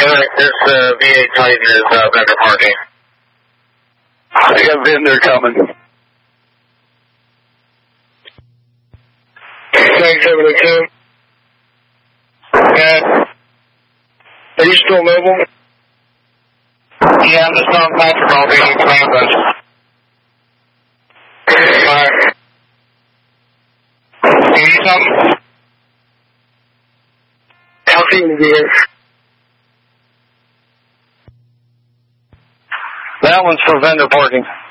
Alright, this V8 Titan is vendor parking. I got vendor coming. 972. Are you still mobile? Yeah, I'm just on Patrick all day in Columbus. Alright. You need something? I'll see you in here. That one's for vendor parking.